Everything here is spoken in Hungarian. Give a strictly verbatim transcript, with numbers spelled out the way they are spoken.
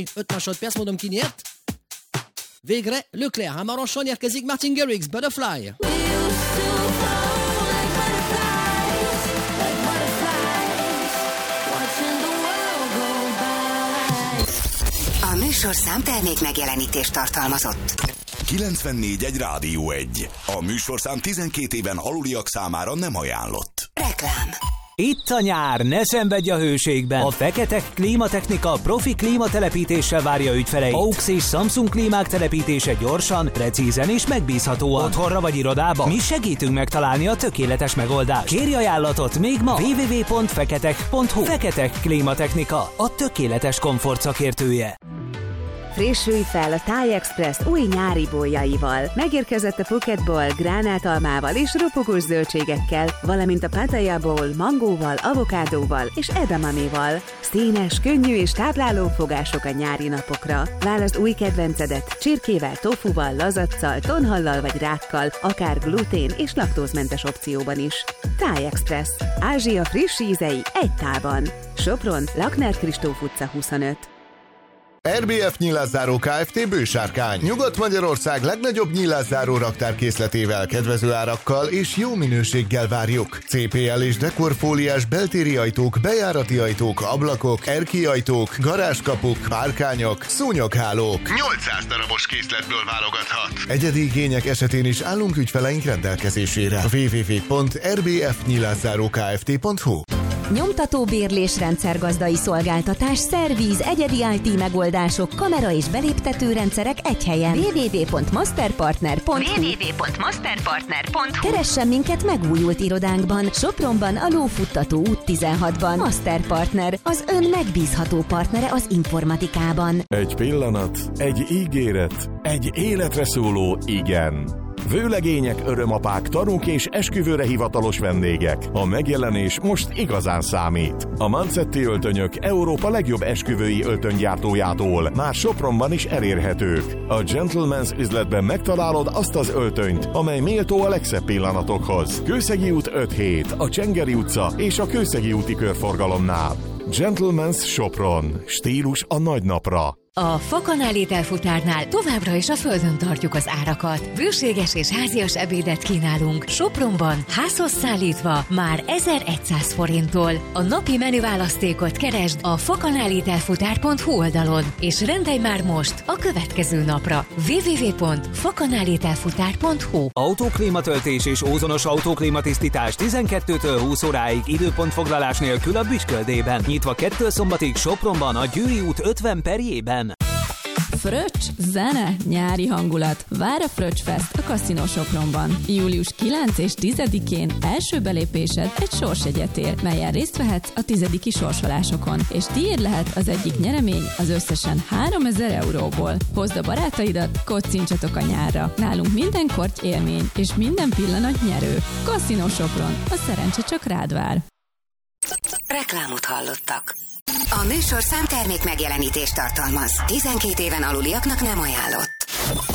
öt másodperc, mondom ki nyert. Végre Leclerc, hamarosan érkezik Martin Garrix, Butterfly. A műsorszám termék megjelenítést tartalmazott. kilencvennégy egy Rádió egy. A műsorszám tizenkét éven aluliak számára nem ajánlott. Reklám. Itt a nyár, ne szenvedj a hőségben! A Fekete Klímatechnika profi klímatelepítéssel várja ügyfeleit. á u iksz és Samsung klímák telepítése gyorsan, precízen és megbízhatóan. Otthonra vagy irodába? Mi segítünk megtalálni a tökéletes megoldást. Kérj ajánlatot még ma! double-u double-u double-u pont feketek pont hu. Fekete Klímatechnika, a tökéletes komfort szakértője. Frissülj fel a Thai Express új nyári boljaival. Megérkezett a Phuket Bowl gránátalmával és ropogós zöldségekkel, valamint a Pattaya Bowl mangóval, avokádóval és edamaméval. Színes, könnyű és tápláló fogások a nyári napokra. Válaszd új kedvencedet csirkével, tofuval, lazaccal, tonhallal vagy rákkal, akár glutén és laktózmentes opcióban is. Thai Express. Ázsia friss ízei egy tában. Sopron, Lakner Kristóf utca huszonöt. er bé ef Nyilászáró Kft. Bősárkány. Nyugat-Magyarország legnagyobb nyilászáró raktárkészletével, kedvező árakkal és jó minőséggel várjuk. cé pé el és dekorfóliás beltéri ajtók, bejárati ajtók, ablakok, erki ajtók, garázskapuk, párkányok, szúnyoghálók. nyolcszáz darabos készletből válogathat. Egyedi igények esetén is állunk ügyfeleink rendelkezésére. double-u double-u double-u pont er bé ef nyilászáró kft pont hu. Nyomtató bérlés rendszergazdai szolgáltatás, szervíz, egyedi i té megoldások, kamera és beléptető rendszerek egy helyen. double-u double-u double-u pont masterpartner pont hu. double-u double-u double-u pont masterpartner pont hu. Keressen minket megújult irodánkban, Sopronban, a Lófuttató út tizenhatban. Masterpartner, az ön megbízható partnere az informatikában. Egy pillanat, egy ígéret, egy életre szóló igen. Vőlegények, örömapák, tanúk és esküvőre hivatalos vendégek. A megjelenés most igazán számít. A Mancetti öltönyök Európa legjobb esküvői öltönygyártójától már Sopronban is elérhetők. A Gentleman's üzletben megtalálod azt az öltönyt, amely méltó a legszebb pillanatokhoz. Kőszegi út öt hét, a Csengeri utca és a Kőszegi úti körforgalomnál. Gentleman's Sopron. Stílus a nagy napra. A Fakanál ételfutárnál továbbra is a földön tartjuk az árakat. Bőséges és házias ebédet kínálunk Sopronban, házhoz szállítva már ezerszáz forinttól. A napi menüválasztékot keresd a fakanálételfutár pont hu oldalon, és rendelj már most a következő napra. double-u double-u double-u pont fakanálételfutár pont hu. Autóklímatöltés és ózonos autóklímatisztítás tizenkettőtől húsz óráig időpontfoglalás nélkül a Büsköldében. Nyitva kettől szombatig Sopronban, a Győri út ötven perjében. Fröccs, zene, nyári hangulat. Vár a Fröccs Fest a Casino Sopronban. július kilencedikén és tizedikén első belépésed egy sorsjegyet ér, melyen részt vehetsz a tizediki sorsolásokon, és tiéd lehet az egyik nyeremény az összesen háromezer euróból. Hozd a barátaidat, kocincsatok a nyárra. Nálunk minden korty élmény, és minden pillanat nyerő. Casino Sopron, a szerencse csak rád vár. Reklámot hallottak. A műsorszám termék megjelenítést tartalmaz. tizenkét éven aluliaknak nem ajánlott.